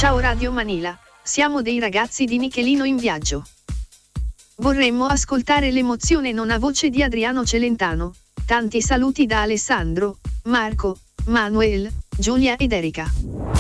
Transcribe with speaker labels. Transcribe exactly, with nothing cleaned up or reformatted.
Speaker 1: Ciao Radio Manila, siamo dei ragazzi di Michelino in viaggio. Vorremmo ascoltare l'emozione non a voce di Adriano Celentano. Tanti saluti da Alessandro, Marco, Manuel, Giulia ed Erika.